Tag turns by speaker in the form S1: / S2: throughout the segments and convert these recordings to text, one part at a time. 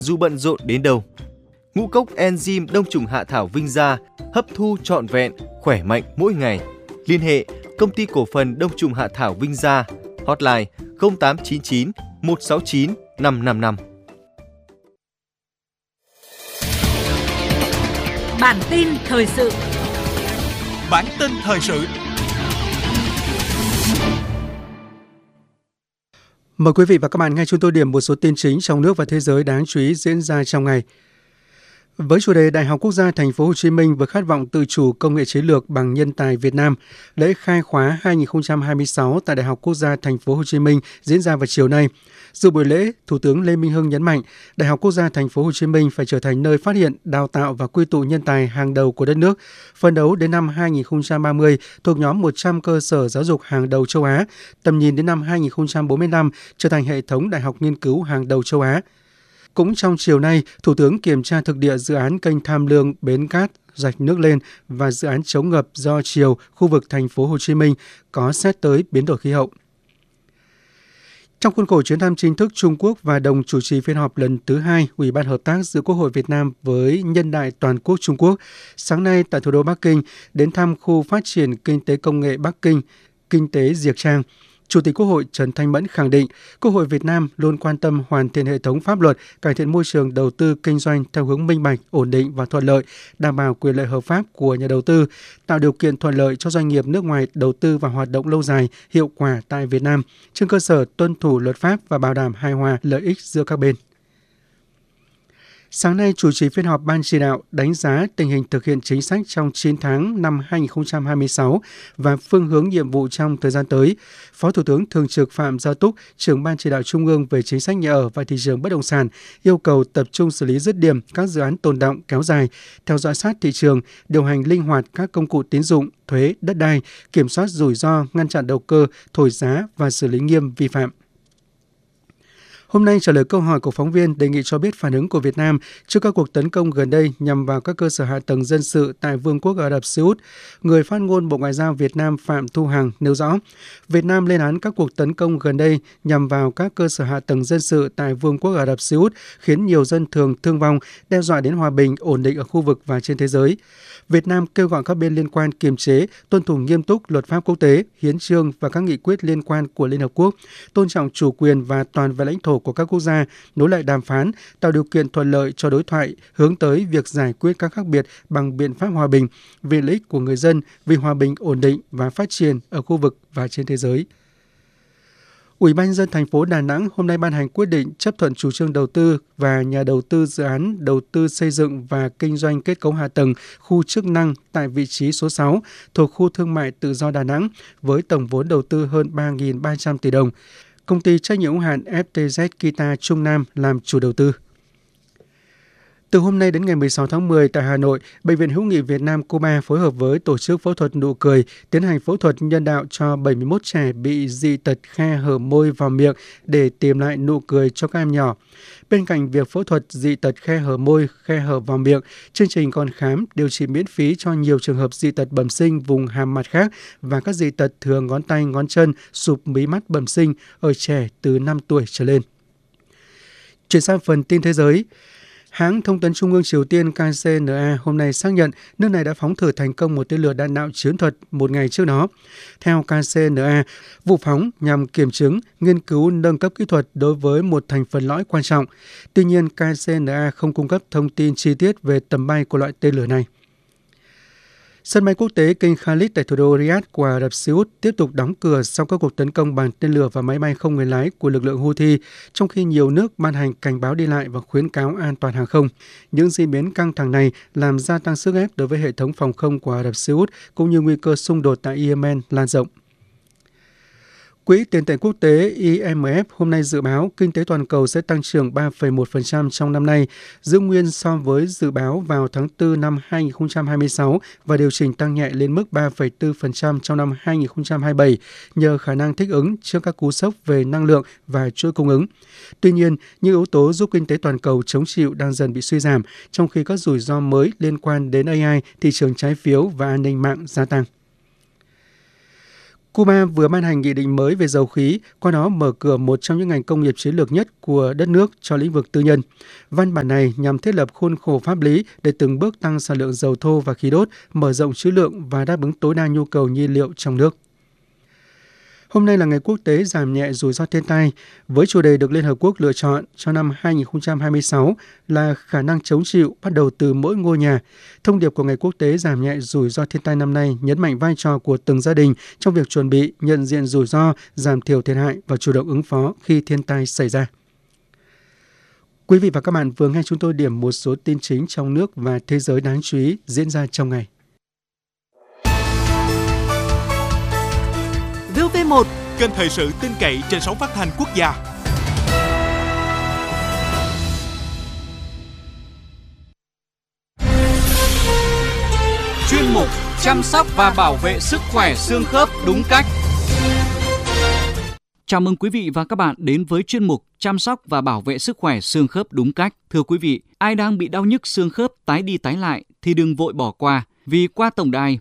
S1: Dù bận rộn đến đâu, ngũ cốc enzyme đông trùng hạ thảo Vinh Gia hấp thu trọn vẹn, khỏe mạnh mỗi ngày. Liên hệ Công ty cổ phần đông trùng hạ thảo Vinh Gia, hotline 0899 169 555.
S2: Bản tin thời sự.
S3: Bản tin thời sự.
S4: Mời quý vị và các bạn nghe chúng tôi điểm một số tin chính trong nước và thế giới đáng chú ý diễn ra trong ngày. Với chủ đề Đại học Quốc gia Thành phố Hồ Chí Minh với khát vọng tự chủ công nghệ chiến lược bằng nhân tài Việt Nam, lễ khai khóa 2026 tại Đại học Quốc gia Thành phố Hồ Chí Minh diễn ra vào chiều nay. Dự buổi lễ, Thủ tướng Lê Minh Hưng nhấn mạnh, Đại học Quốc gia Thành phố Hồ Chí Minh phải trở thành nơi phát hiện, đào tạo và quy tụ nhân tài hàng đầu của đất nước, phấn đấu đến năm 2030 thuộc nhóm 100 cơ sở giáo dục hàng đầu châu Á, tầm nhìn đến năm 2045 trở thành hệ thống đại học nghiên cứu hàng đầu châu Á. Cũng trong chiều nay, Thủ tướng kiểm tra thực địa dự án kênh Tham Lương Bến Cát rạch nước lên và dự án chống ngập do triều khu vực Thành phố Hồ Chí Minh có xét tới biến đổi khí hậu. Trong khuôn khổ chuyến thăm chính thức Trung Quốc và đồng chủ trì phiên họp lần thứ 2 Ủy ban Hợp tác giữa Quốc hội Việt Nam với Nhân đại Toàn quốc Trung Quốc, sáng nay tại thủ đô Bắc Kinh đến thăm khu phát triển kinh tế công nghệ Bắc Kinh, kinh tế Diệc Trang. Chủ tịch Quốc hội Trần Thanh Mẫn khẳng định, Quốc hội Việt Nam luôn quan tâm hoàn thiện hệ thống pháp luật, cải thiện môi trường đầu tư kinh doanh theo hướng minh bạch, ổn định và thuận lợi, đảm bảo quyền lợi hợp pháp của nhà đầu tư, tạo điều kiện thuận lợi cho doanh nghiệp nước ngoài đầu tư và hoạt động lâu dài, hiệu quả tại Việt Nam, trên cơ sở tuân thủ luật pháp và bảo đảm hài hòa lợi ích giữa các bên. Sáng nay, chủ trì phiên họp Ban chỉ đạo đánh giá tình hình thực hiện chính sách trong 9 tháng năm 2026 và phương hướng nhiệm vụ trong thời gian tới. Phó Thủ tướng Thường trực Phạm Gia Túc, trưởng Ban chỉ đạo Trung ương về chính sách nhà ở và thị trường bất động sản, yêu cầu tập trung xử lý dứt điểm các dự án tồn đọng kéo dài, theo dõi sát thị trường, điều hành linh hoạt các công cụ tín dụng, thuế, đất đai, kiểm soát rủi ro, ngăn chặn đầu cơ, thổi giá và xử lý nghiêm vi phạm. Hôm nay, trả lời câu hỏi của phóng viên đề nghị cho biết phản ứng của Việt Nam trước các cuộc tấn công gần đây nhằm vào các cơ sở hạ tầng dân sự tại Vương quốc Ả Rập Xê Út, người phát ngôn Bộ Ngoại giao Việt Nam Phạm Thu Hằng nêu rõ, Việt Nam lên án các cuộc tấn công gần đây nhằm vào các cơ sở hạ tầng dân sự tại Vương quốc Ả Rập Xê Út, khiến nhiều dân thường thương vong, đe dọa đến hòa bình, ổn định ở khu vực và trên thế giới. Việt Nam kêu gọi các bên liên quan kiềm chế, tuân thủ nghiêm túc luật pháp quốc tế, hiến chương và các nghị quyết liên quan của Liên Hợp Quốc, tôn trọng chủ quyền và toàn vẹn lãnh thổ của các quốc gia, nối lại đàm phán, tạo điều kiện thuận lợi cho đối thoại, hướng tới việc giải quyết các khác biệt bằng biện pháp hòa bình, vì lợi ích của người dân, vì hòa bình, ổn định và phát triển ở khu vực và trên thế giới. Ủy ban nhân dân thành phố Đà Nẵng hôm nay ban hành quyết định chấp thuận chủ trương đầu tư và nhà đầu tư dự án đầu tư xây dựng và kinh doanh kết cấu hạ tầng khu chức năng tại vị trí số 6 thuộc khu thương mại tự do Đà Nẵng với tổng vốn đầu tư hơn 3.300 tỷ đồng. Công ty trách nhiệm hữu hạn FTZ Kita Trung Nam làm chủ đầu tư. Từ hôm nay đến ngày 16 tháng 10 tại Hà Nội, Bệnh viện Hữu nghị Việt Nam Cuba phối hợp với tổ chức phẫu thuật nụ cười tiến hành phẫu thuật nhân đạo cho 71 trẻ bị dị tật khe hở môi vào miệng để tìm lại nụ cười cho các em nhỏ. Bên cạnh việc phẫu thuật dị tật khe hở môi, khe hở vào miệng, chương trình còn khám, điều trị miễn phí cho nhiều trường hợp dị tật bẩm sinh vùng hàm mặt khác và các dị tật thừa ngón tay, ngón chân, sụp mí mắt bẩm sinh ở trẻ từ 5 tuổi trở lên. Chuyển sang phần tin thế giới. Hãng thông tấn Trung ương Triều Tiên KCNA hôm nay xác nhận nước này đã phóng thử thành công một tên lửa đạn đạo chiến thuật một ngày trước đó. Theo KCNA, vụ phóng nhằm kiểm chứng, nghiên cứu nâng cấp kỹ thuật đối với một thành phần lõi quan trọng. Tuy nhiên, KCNA không cung cấp thông tin chi tiết về tầm bay của loại tên lửa này. Sân bay quốc tế King Khalid tại thủ đô Riyadh của Ả Rập Xê Út tiếp tục đóng cửa sau các cuộc tấn công bằng tên lửa và máy bay không người lái của lực lượng Houthi, trong khi nhiều nước ban hành cảnh báo đi lại và khuyến cáo an toàn hàng không. Những diễn biến căng thẳng này làm gia tăng sức ép đối với hệ thống phòng không của Ả Rập Xê Út cũng như nguy cơ xung đột tại Yemen lan rộng. Quỹ tiền tệ quốc tế IMF hôm nay dự báo kinh tế toàn cầu sẽ tăng trưởng 3,1% trong năm nay, giữ nguyên so với dự báo vào tháng 4 năm 2026 và điều chỉnh tăng nhẹ lên mức 3,4% trong năm 2027 nhờ khả năng thích ứng trước các cú sốc về năng lượng và chuỗi cung ứng. Tuy nhiên, những yếu tố giúp kinh tế toàn cầu chống chịu đang dần bị suy giảm, trong khi các rủi ro mới liên quan đến AI, thị trường trái phiếu và an ninh mạng gia tăng. Cuba vừa ban hành nghị định mới về dầu khí, qua đó mở cửa một trong những ngành công nghiệp chiến lược nhất của đất nước cho lĩnh vực tư nhân. Văn bản này nhằm thiết lập khuôn khổ pháp lý để từng bước tăng sản lượng dầu thô và khí đốt, mở rộng trữ lượng và đáp ứng tối đa nhu cầu nhiên liệu trong nước. Hôm nay là Ngày Quốc tế giảm nhẹ rủi ro thiên tai, với chủ đề được Liên Hợp Quốc lựa chọn cho năm 2026 là khả năng chống chịu bắt đầu từ mỗi ngôi nhà. Thông điệp của Ngày Quốc tế giảm nhẹ rủi ro thiên tai năm nay nhấn mạnh vai trò của từng gia đình trong việc chuẩn bị, nhận diện rủi ro, giảm thiểu thiệt hại và chủ động ứng phó khi thiên tai xảy ra. Quý vị và các bạn vừa nghe chúng tôi điểm một số tin chính trong nước và thế giới đáng chú ý diễn ra trong ngày.
S3: VOV1, kênh thời sự tin cậy trên sóng phát thanh quốc gia.
S5: Chuyên mục chăm sóc và bảo vệ sức khỏe xương khớp đúng cách. Chào mừng quý vị và các bạn đến với chuyên mục chăm sóc và bảo vệ sức khỏe xương khớp đúng cách. Thưa quý vị, ai đang bị đau nhức xương khớp tái đi tái lại thì đừng vội bỏ qua. Vì qua tổng đài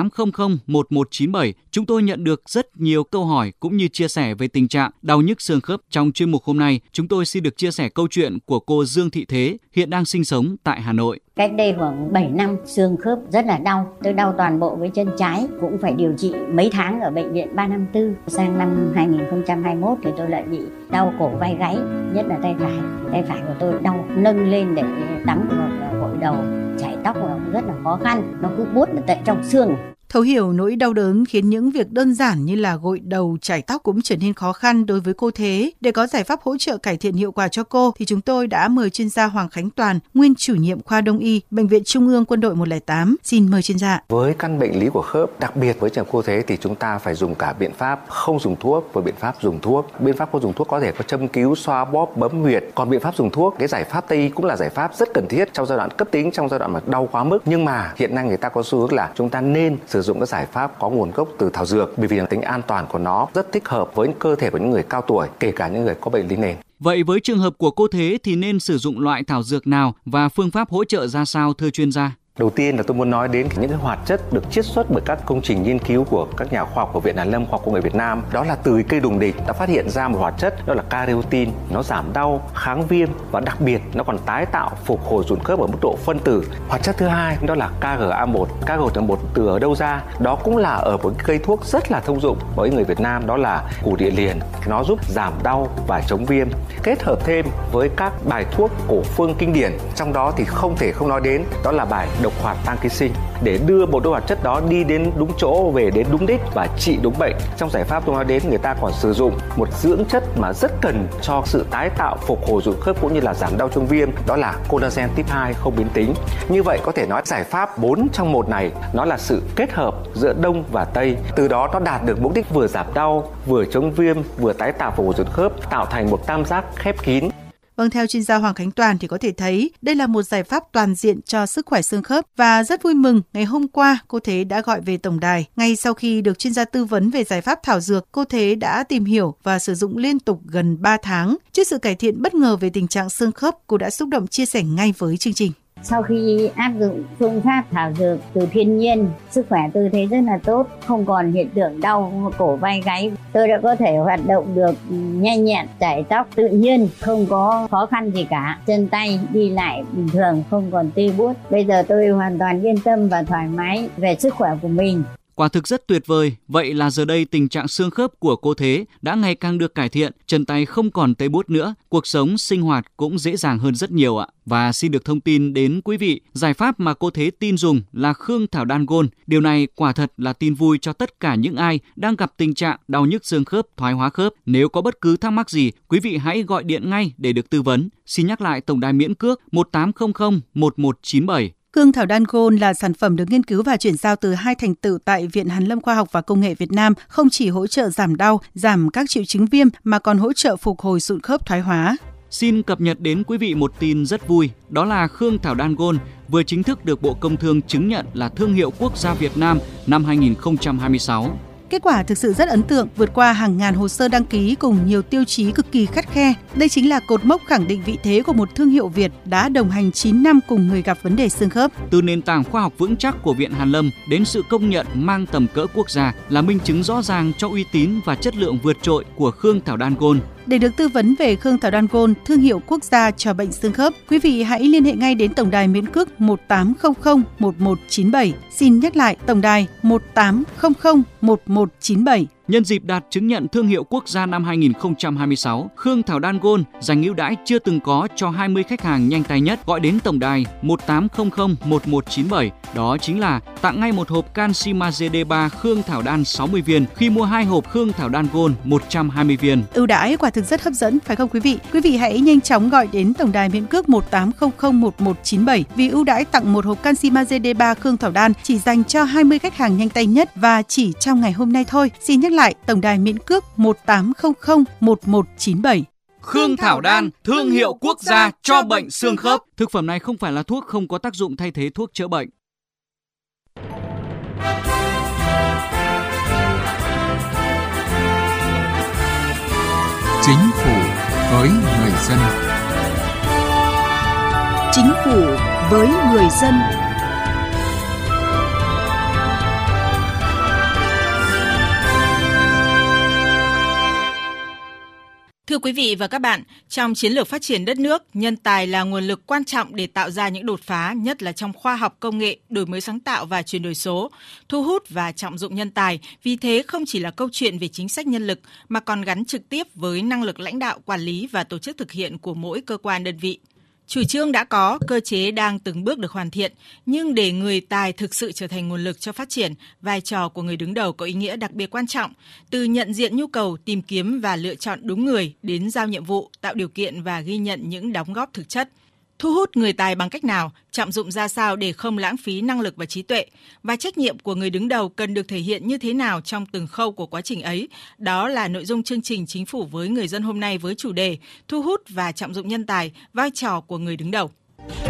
S5: 18001197, chúng tôi nhận được rất nhiều câu hỏi cũng như chia sẻ về tình trạng đau nhức xương khớp. Trong chuyên mục hôm nay, chúng tôi xin được chia sẻ câu chuyện của cô Dương Thị Thế, hiện đang sinh sống tại Hà Nội.
S6: Cách đây khoảng 7 năm, xương khớp rất là đau. Tôi đau toàn bộ với chân trái, cũng phải điều trị mấy tháng ở bệnh viện 354. Sang năm 2021 thì tôi lại bị đau cổ vai gáy, nhất là tay phải. Tay phải của tôi đau, nâng lên để đắm vào gội đầu, chải tóc rất là khó khăn, nó cứ buốt ở tận trong xương.
S7: Thấu hiểu nỗi đau đớn khiến những việc đơn giản như là gội đầu, chải tóc cũng trở nên khó khăn đối với cô Thế. Để có giải pháp hỗ trợ cải thiện hiệu quả cho cô, thì chúng tôi đã mời chuyên gia Hoàng Khánh Toàn, nguyên chủ nhiệm khoa Đông y, Bệnh viện Trung ương Quân đội 108. Xin mời chuyên gia.
S8: Với căn bệnh lý của khớp, đặc biệt với trường cô Thế thì chúng ta phải dùng cả biện pháp không dùng thuốc và biện pháp dùng thuốc. Biện pháp không dùng thuốc có thể có châm cứu, xoa bóp, bấm huyệt. Còn biện pháp dùng thuốc, cái giải pháp Tây y cũng là giải pháp rất cần thiết trong giai đoạn cấp tính, trong giai đoạn mà đau quá mức. Nhưng mà hiện nay người ta có xu hướng là chúng ta nên sử dụng các giải pháp có nguồn gốc từ thảo dược, bởi vì tính an toàn của nó rất thích hợp với cơ thể của những người cao tuổi, kể cả những người có bệnh lý nền.
S5: Vậy với trường hợp của cô Thế thì nên sử dụng loại thảo dược nào và phương pháp hỗ trợ ra sao thưa chuyên gia?
S8: Đầu tiên là tôi muốn nói đến những cái hoạt chất được chiết xuất bởi các công trình nghiên cứu của các nhà khoa học của Viện Hàn Lâm Khoa học Công nghệ Việt Nam. Đó là từ cây đùng địch đã phát hiện ra một hoạt chất, đó là careotin. Nó giảm đau, kháng viêm và đặc biệt nó còn tái tạo, phục hồi sụn khớp ở mức độ phân tử. Hoạt chất thứ hai đó là KGA1. KGA1 từ ở đâu ra? Đó cũng là ở một cây thuốc rất là thông dụng với người Việt Nam, đó là củ địa liền. Nó giúp giảm đau và chống viêm. Kết hợp thêm với các bài thuốc cổ phương kinh điển, trong đó thì không thể không nói đến đó là bài độc hoạt tăng ký sinh, để đưa một đôi hoạt chất đó đi đến đúng chỗ, về đến đúng đích và trị đúng bệnh. Trong giải pháp tôi nói đến, người ta còn sử dụng một dưỡng chất mà rất cần cho sự tái tạo, phục hồi sụn khớp cũng như là giảm đau chống viêm, đó là collagen type 2 không biến tính. Như vậy có thể nói giải pháp 4 trong 1 này nó là sự kết hợp giữa Đông và Tây. Từ đó nó đạt được mục đích vừa giảm đau, vừa chống viêm, vừa tái tạo phục hồi sụn khớp, tạo thành một tam giác khép kín.
S7: Vâng, theo chuyên gia Hoàng Khánh Toàn thì có thể thấy đây là một giải pháp toàn diện cho sức khỏe xương khớp và rất vui mừng ngày hôm qua cô Thế đã gọi về tổng đài. Ngay sau khi được chuyên gia tư vấn về giải pháp thảo dược, cô Thế đã tìm hiểu và sử dụng liên tục gần 3 tháng. Trước sự cải thiện bất ngờ về tình trạng xương khớp, cô đã xúc động chia sẻ ngay với chương trình.
S6: Sau khi áp dụng phương pháp thảo dược từ thiên nhiên, sức khỏe tôi thấy rất là tốt, không còn hiện tượng đau cổ vai gáy. Tôi đã có thể hoạt động được nhanh nhẹn, chải tóc tự nhiên, không có khó khăn gì cả. Chân tay đi lại bình thường, không còn tê buốt. Bây giờ tôi hoàn toàn yên tâm và thoải mái về sức khỏe của mình.
S5: Quả thực rất tuyệt vời. Vậy là giờ đây tình trạng xương khớp của cô Thế đã ngày càng được cải thiện, chân tay không còn tê buốt nữa, cuộc sống sinh hoạt cũng dễ dàng hơn rất nhiều ạ. Và xin được thông tin đến quý vị, giải pháp mà cô Thế tin dùng là Khương Thảo Đan Gôn. Điều này quả thật là tin vui cho tất cả những ai đang gặp tình trạng đau nhức xương khớp, thoái hóa khớp. Nếu có bất cứ thắc mắc gì, quý vị hãy gọi điện ngay để được tư vấn. Xin nhắc lại tổng đài miễn cước 1800 1197.
S7: Khương Thảo Đan Gôn là sản phẩm được nghiên cứu và chuyển giao từ 2 thành tựu tại Viện Hàn Lâm Khoa học và Công nghệ Việt Nam, không chỉ hỗ trợ giảm đau, giảm các triệu chứng viêm mà còn hỗ trợ phục hồi sụn khớp thoái hóa.
S5: Xin cập nhật đến quý vị một tin rất vui, đó là Khương Thảo Đan Gôn vừa chính thức được Bộ Công Thương chứng nhận là thương hiệu quốc gia Việt Nam năm 2026.
S7: Kết quả thực sự rất ấn tượng, vượt qua hàng ngàn hồ sơ đăng ký cùng nhiều tiêu chí cực kỳ khắt khe. Đây chính là cột mốc khẳng định vị thế của một thương hiệu Việt đã đồng hành 9 năm cùng người gặp vấn đề xương khớp.
S5: Từ nền tảng khoa học vững chắc của Viện Hàn Lâm đến sự công nhận mang tầm cỡ quốc gia là minh chứng rõ ràng cho uy tín và chất lượng vượt trội của Khương Thảo Đan Gold.
S7: Để được tư vấn về Khương Thảo Đan Gold, thương hiệu quốc gia cho bệnh xương khớp, quý vị hãy liên hệ ngay đến tổng đài miễn cước 1800 1197. Xin nhắc lại, tổng đài 1800 1197.
S5: Nhân dịp đạt chứng nhận thương hiệu quốc gia năm 2026, Khương Thảo Đan Gold dành ưu đãi chưa từng có cho 20 khách hàng nhanh tay nhất gọi đến tổng đài 1800 1197. Đó chính là tặng ngay một hộp canxi magie D3 Khương Thảo Đan 60 viên khi mua 2 hộp Khương Thảo Đan Gold 120 viên.
S7: Ưu đãi quả thực rất hấp dẫn, phải không quý vị? Quý vị hãy nhanh chóng gọi đến tổng đài miễn cước 1800 1197 vì ưu đãi tặng một hộp canxi magie D3 Khương Thảo Đan chỉ dành cho 20 khách hàng nhanh tay nhất và chỉ trong ngày hôm nay thôi. Xin nhắc lại, tổng đài miễn cước 1800 1197.
S5: Khương Thảo Đan, thương hiệu quốc gia cho bệnh xương khớp. Thực phẩm này không phải là thuốc, không có tác dụng thay thế thuốc chữa bệnh.
S9: Chính phủ với người dân.
S2: Chính phủ với người dân. Thưa quý vị và các bạn, trong chiến lược phát triển đất nước, nhân tài là nguồn lực quan trọng để tạo ra những đột phá, nhất là trong khoa học công nghệ, đổi mới sáng tạo và chuyển đổi số. Thu hút và trọng dụng nhân tài, vì thế không chỉ là câu chuyện về chính sách nhân lực, mà còn gắn trực tiếp với năng lực lãnh đạo, quản lý và tổ chức thực hiện của mỗi cơ quan đơn vị. Chủ trương đã có, cơ chế đang từng bước được hoàn thiện, nhưng để người tài thực sự trở thành nguồn lực cho phát triển, vai trò của người đứng đầu có ý nghĩa đặc biệt quan trọng, từ nhận diện nhu cầu, tìm kiếm và lựa chọn đúng người đến giao nhiệm vụ, tạo điều kiện và ghi nhận những đóng góp thực chất. Thu hút người tài bằng cách nào, trọng dụng ra sao để không lãng phí năng lực và trí tuệ, và trách nhiệm của người đứng đầu cần được thể hiện như thế nào trong từng khâu của quá trình ấy. Đó là nội dung chương trình Chính phủ với người dân hôm nay với chủ đề Thu hút và trọng dụng nhân tài, vai trò của người đứng đầu.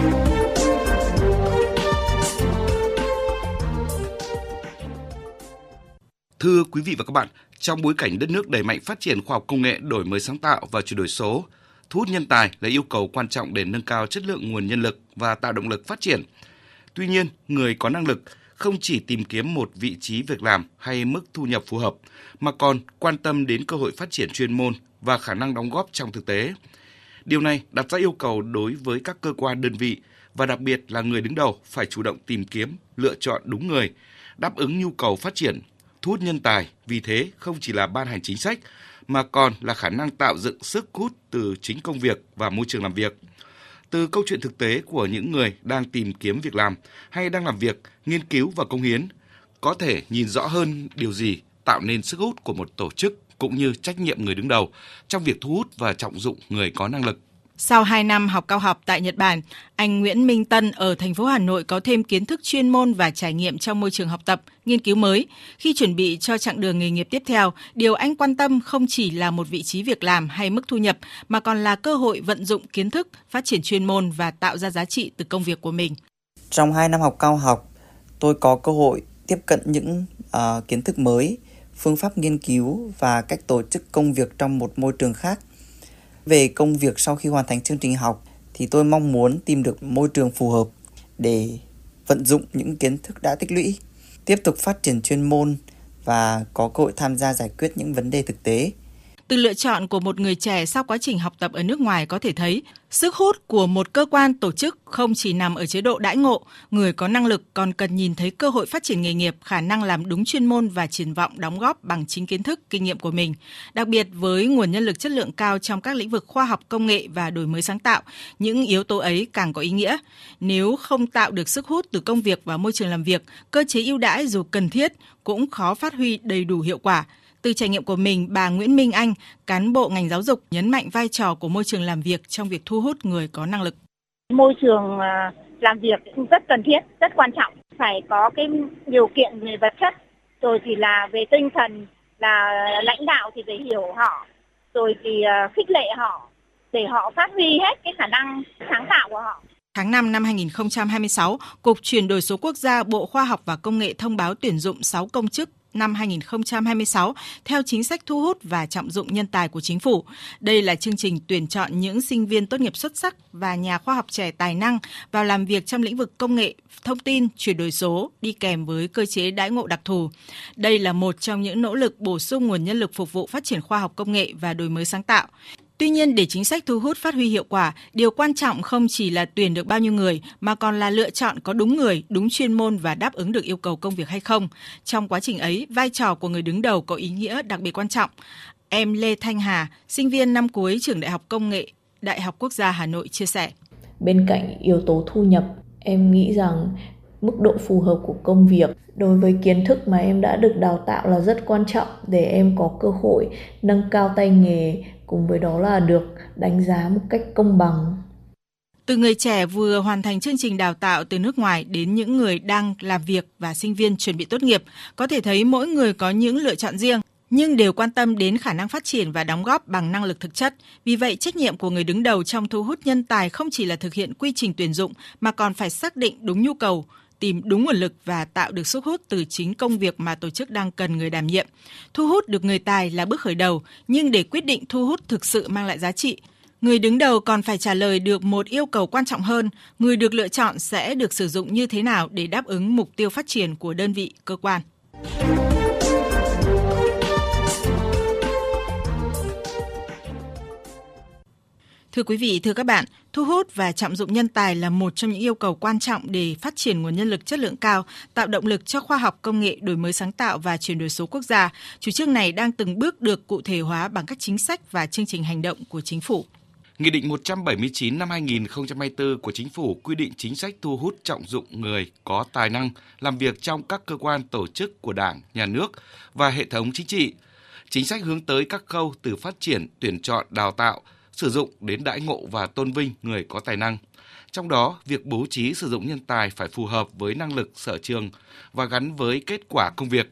S10: Thưa quý vị và các bạn, trong bối cảnh đất nước đẩy mạnh phát triển khoa học công nghệ, đổi mới sáng tạo và chuyển đổi số, thu hút nhân tài là yêu cầu quan trọng để nâng cao chất lượng nguồn nhân lực và tạo động lực phát triển. Tuy nhiên, người có năng lực không chỉ tìm kiếm một vị trí việc làm hay mức thu nhập phù hợp, mà còn quan tâm đến cơ hội phát triển chuyên môn và khả năng đóng góp trong thực tế. Điều này đặt ra yêu cầu đối với các cơ quan đơn vị và đặc biệt là người đứng đầu phải chủ động tìm kiếm, lựa chọn đúng người, đáp ứng nhu cầu phát triển, thu hút nhân tài. Vì thế, không chỉ là ban hành chính sách, mà còn là khả năng tạo dựng sức hút từ chính công việc và môi trường làm việc. Từ câu chuyện thực tế của những người đang tìm kiếm việc làm hay đang làm việc, nghiên cứu và cống hiến, có thể nhìn rõ hơn điều gì tạo nên sức hút của một tổ chức cũng như trách nhiệm người đứng đầu trong việc thu hút và trọng dụng người có năng lực.
S2: Sau 2 năm học cao học tại Nhật Bản, anh Nguyễn Minh Tân ở thành phố Hà Nội có thêm kiến thức chuyên môn và trải nghiệm trong môi trường học tập, nghiên cứu mới. Khi chuẩn bị cho chặng đường nghề nghiệp tiếp theo, điều anh quan tâm không chỉ là một vị trí việc làm hay mức thu nhập, mà còn là cơ hội vận dụng kiến thức, phát triển chuyên môn và tạo ra giá trị từ công việc của mình.
S11: Trong 2 năm học cao học, tôi có cơ hội tiếp cận những kiến thức mới, phương pháp nghiên cứu và cách tổ chức công việc trong một môi trường khác. Về công việc sau khi hoàn thành chương trình học thì tôi mong muốn tìm được môi trường phù hợp để vận dụng những kiến thức đã tích lũy, tiếp tục phát triển chuyên môn và có cơ hội tham gia giải quyết những vấn đề thực tế.
S2: Từ lựa chọn của một người trẻ sau quá trình học tập ở nước ngoài có thể thấy, sức hút của một cơ quan tổ chức không chỉ nằm ở chế độ đãi ngộ, người có năng lực còn cần nhìn thấy cơ hội phát triển nghề nghiệp, khả năng làm đúng chuyên môn và triển vọng đóng góp bằng chính kiến thức, kinh nghiệm của mình. Đặc biệt với nguồn nhân lực chất lượng cao trong các lĩnh vực khoa học công nghệ và đổi mới sáng tạo, những yếu tố ấy càng có ý nghĩa. Nếu không tạo được sức hút từ công việc và môi trường làm việc, cơ chế ưu đãi dù cần thiết cũng khó phát huy đầy đủ hiệu quả. Từ trải nghiệm của mình, bà Nguyễn Minh Anh, cán bộ ngành giáo dục, nhấn mạnh vai trò của môi trường làm việc trong việc thu hút người có năng lực.
S12: Môi trường làm việc rất cần thiết, rất quan trọng. Phải có cái điều kiện về vật chất, rồi thì là về tinh thần, là lãnh đạo thì phải hiểu họ, rồi thì khích lệ họ, để họ phát huy hết cái khả năng sáng tạo của họ.
S2: Tháng 5 năm 2026, Cục Chuyển đổi số Quốc gia Bộ Khoa học và Công nghệ thông báo tuyển dụng 6 công chức năm 2026 theo chính sách thu hút và trọng dụng nhân tài của chính phủ. Đây là chương trình tuyển chọn những sinh viên tốt nghiệp xuất sắc và nhà khoa học trẻ tài năng vào làm việc trong lĩnh vực công nghệ, thông tin, chuyển đổi số, đi kèm với cơ chế đãi ngộ đặc thù. Đây là một trong những nỗ lực bổ sung nguồn nhân lực phục vụ phát triển khoa học công nghệ và đổi mới sáng tạo. Tuy nhiên, để chính sách thu hút phát huy hiệu quả, điều quan trọng không chỉ là tuyển được bao nhiêu người, mà còn là lựa chọn có đúng người, đúng chuyên môn và đáp ứng được yêu cầu công việc hay không. Trong quá trình ấy, vai trò của người đứng đầu có ý nghĩa đặc biệt quan trọng. Em Lê Thanh Hà, sinh viên năm cuối trường Đại học Công nghệ, Đại học Quốc gia Hà Nội chia sẻ.
S13: Bên cạnh yếu tố thu nhập, em nghĩ rằng mức độ phù hợp của công việc đối với kiến thức mà em đã được đào tạo là rất quan trọng để em có cơ hội nâng cao tay nghề, cùng với đó là được đánh giá một cách công bằng.
S2: Từ người trẻ vừa hoàn thành chương trình đào tạo từ nước ngoài đến những người đang làm việc và sinh viên chuẩn bị tốt nghiệp, có thể thấy mỗi người có những lựa chọn riêng, nhưng đều quan tâm đến khả năng phát triển và đóng góp bằng năng lực thực chất. Vì vậy, trách nhiệm của người đứng đầu trong thu hút nhân tài không chỉ là thực hiện quy trình tuyển dụng, mà còn phải xác định đúng nhu cầu, tìm đúng nguồn lực và tạo được sức hút từ chính công việc mà tổ chức đang cần người đảm nhiệm. Thu hút được người tài là bước khởi đầu, nhưng để quyết định thu hút thực sự mang lại giá trị, người đứng đầu còn phải trả lời được một yêu cầu quan trọng hơn: người được lựa chọn sẽ được sử dụng như thế nào để đáp ứng mục tiêu phát triển của đơn vị, cơ quan. Thưa quý vị, thưa các bạn, thu hút và trọng dụng nhân tài là một trong những yêu cầu quan trọng để phát triển nguồn nhân lực chất lượng cao, tạo động lực cho khoa học công nghệ, đổi mới sáng tạo và chuyển đổi số quốc gia. Chủ trương này đang từng bước được cụ thể hóa bằng các chính sách và chương trình hành động của chính phủ.
S10: Nghị định 179 năm 2024 của Chính phủ quy định chính sách thu hút trọng dụng người có tài năng làm việc trong các cơ quan tổ chức của Đảng, Nhà nước và hệ thống chính trị. Chính sách hướng tới các khâu từ phát triển, tuyển chọn, đào tạo, sử dụng đến đãi ngộ và tôn vinh người có tài năng. Trong đó, việc bố trí sử dụng nhân tài phải phù hợp với năng lực sở trường và gắn với kết quả công việc.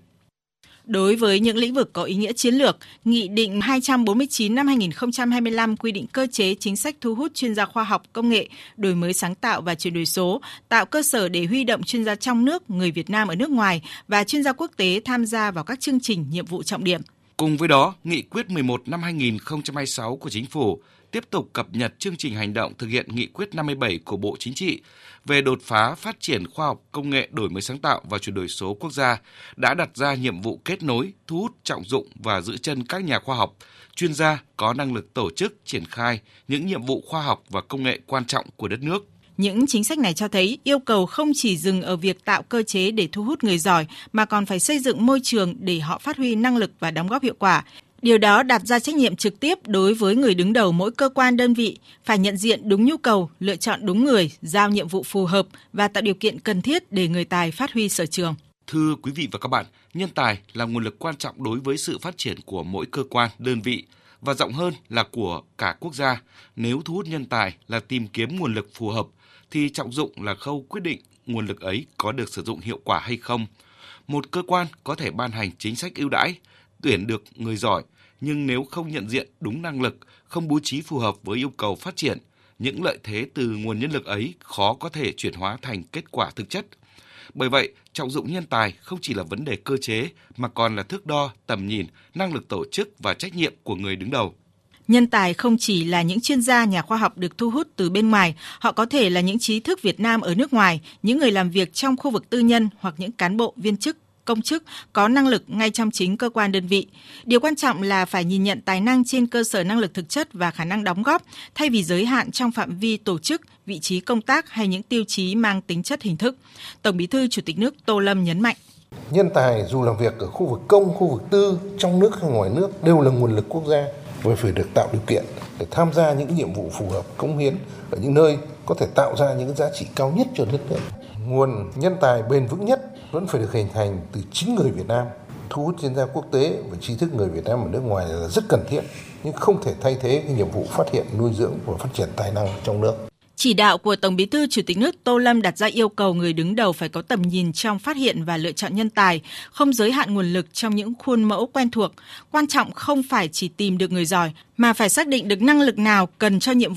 S2: Đối với những lĩnh vực có ý nghĩa chiến lược, Nghị định 249 năm 2025 quy định cơ chế chính sách thu hút chuyên gia khoa học, công nghệ, đổi mới sáng tạo và chuyển đổi số, tạo cơ sở để huy động chuyên gia trong nước, người Việt Nam ở nước ngoài và chuyên gia quốc tế tham gia vào các chương trình nhiệm vụ trọng điểm.
S10: Cùng với đó, Nghị quyết 11 năm 2026 của Chính phủ tiếp tục cập nhật chương trình hành động thực hiện Nghị quyết 57 của Bộ Chính trị về đột phá phát triển khoa học, công nghệ, đổi mới sáng tạo và chuyển đổi số quốc gia đã đặt ra nhiệm vụ kết nối, thu hút, trọng dụng và giữ chân các nhà khoa học, chuyên gia có năng lực tổ chức, triển khai những nhiệm vụ khoa học và công nghệ quan trọng của đất nước.
S2: Những chính sách này cho thấy yêu cầu không chỉ dừng ở việc tạo cơ chế để thu hút người giỏi, mà còn phải xây dựng môi trường để họ phát huy năng lực và đóng góp hiệu quả. Điều đó đặt ra trách nhiệm trực tiếp đối với người đứng đầu mỗi cơ quan đơn vị, phải nhận diện đúng nhu cầu, lựa chọn đúng người, giao nhiệm vụ phù hợp và tạo điều kiện cần thiết để người tài phát huy sở trường.
S10: Thưa quý vị và các bạn, nhân tài là nguồn lực quan trọng đối với sự phát triển của mỗi cơ quan, đơn vị và rộng hơn là của cả quốc gia. Nếu thu hút nhân tài là tìm kiếm nguồn lực phù hợp, thì trọng dụng là khâu quyết định nguồn lực ấy có được sử dụng hiệu quả hay không. Một cơ quan có thể ban hành chính sách ưu đãi, tuyển được người giỏi, nhưng nếu không nhận diện đúng năng lực, không bố trí phù hợp với yêu cầu phát triển, những lợi thế từ nguồn nhân lực ấy khó có thể chuyển hóa thành kết quả thực chất. Bởi vậy, trọng dụng nhân tài không chỉ là vấn đề cơ chế, mà còn là thước đo, tầm nhìn, năng lực tổ chức và trách nhiệm của người đứng đầu.
S2: Nhân tài không chỉ là những chuyên gia, nhà khoa học được thu hút từ bên ngoài, họ có thể là những trí thức Việt Nam ở nước ngoài, những người làm việc trong khu vực tư nhân hoặc những cán bộ, viên chức, công chức có năng lực ngay trong chính cơ quan đơn vị. Điều quan trọng là phải nhìn nhận tài năng trên cơ sở năng lực thực chất và khả năng đóng góp, thay vì giới hạn trong phạm vi tổ chức, vị trí công tác hay những tiêu chí mang tính chất hình thức. Tổng Bí thư Chủ tịch nước Tô Lâm nhấn mạnh.
S14: Nhân tài dù làm việc ở khu vực công, khu vực tư, trong nước hay ngoài nước đều là nguồn lực quốc gia và phải được tạo điều kiện để tham gia những nhiệm vụ phù hợp, cống hiến ở những nơi có thể tạo ra những giá trị cao nhất cho đất nước. Nguồn nhân tài bền vững nhất vẫn phải được hình thành từ chính người Việt Nam. Thu hút chuyên gia quốc tế và trí thức người Việt Nam ở nước ngoài là rất cần thiết, nhưng không thể thay thế cái nhiệm vụ phát hiện, nuôi dưỡng và phát triển tài năng trong nước.
S2: Chỉ đạo của Tổng Bí thư Chủ tịch nước Tô Lâm đặt ra yêu cầu người đứng đầu phải có tầm nhìn trong phát hiện và lựa chọn nhân tài, không giới hạn nguồn lực trong những khuôn mẫu quen thuộc. Quan trọng không phải chỉ tìm được người giỏi, mà phải xác định được năng lực nào cần cho nhiệm vụ,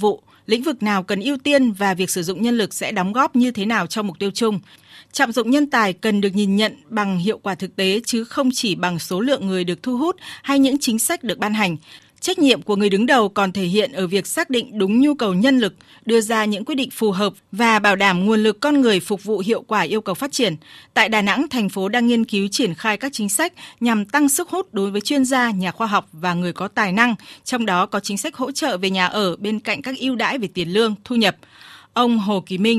S2: lĩnh vực nào cần ưu tiên và việc sử dụng nhân lực sẽ đóng góp như thế nào cho mục tiêu chung. Trọng dụng nhân tài cần được nhìn nhận bằng hiệu quả thực tế chứ không chỉ bằng số lượng người được thu hút hay những chính sách được ban hành. Trách nhiệm của người đứng đầu còn thể hiện ở việc xác định đúng nhu cầu nhân lực, đưa ra những quyết định phù hợp và bảo đảm nguồn lực con người phục vụ hiệu quả yêu cầu phát triển. Tại Đà Nẵng, thành phố đang nghiên cứu triển khai các chính sách nhằm tăng sức hút đối với chuyên gia, nhà khoa học và người có tài năng, trong đó có chính sách hỗ trợ về nhà ở bên cạnh các ưu đãi về tiền lương, thu nhập. Ông Hồ Kỳ Minh,